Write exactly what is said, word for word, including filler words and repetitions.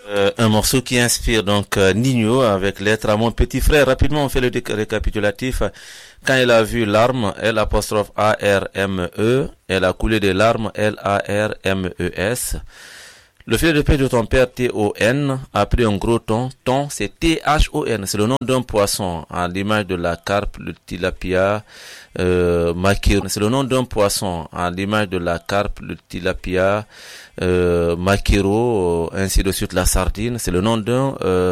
Euh, un morceau qui inspire donc euh, Nino avec lettre à mon petit frère. Rapidement, on fait le dé- récapitulatif. Quand elle a vu l'arme, L apostrophe A R M E, elle a coulé des larmes, L A R M E S. Le filet de paix de ton père, T O N, a pris un gros ton. Ton, c'est T H O N. C'est le nom d'un poisson, à l'image de la carpe, le tilapia, euh, makiro. C'est le nom d'un poisson, à l'image de la carpe, le tilapia, euh, makiro, ainsi de suite, la sardine. C'est le nom d'un, euh,